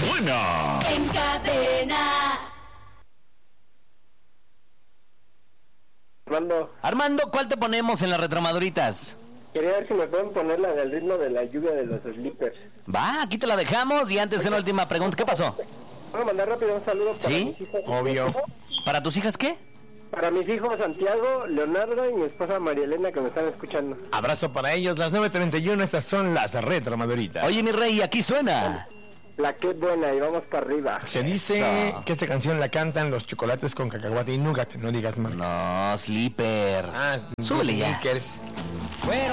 buena. En Cadena. Armando, ¿cuál te ponemos en las retromaduritas? Quería ver si me pueden poner la del ritmo de la lluvia de los Slippers. Va, aquí te la dejamos. Y antes, una última pregunta, ¿qué pasó? Voy a mandar rápido un saludo para ¿Sí? mis hijos. Obvio. ¿Para tus hijas qué? Para mis hijos Santiago, Leonardo y mi esposa María Elena que me están escuchando. Abrazo para ellos, las 9:31, estas son las retromaduritas. Oye, mi rey, aquí suena. La que buena, y vamos para arriba. Se dice que esta canción la cantan los chocolates con cacahuate y nougat, no digas más. No, Slippers. Súbele ya. Snickers.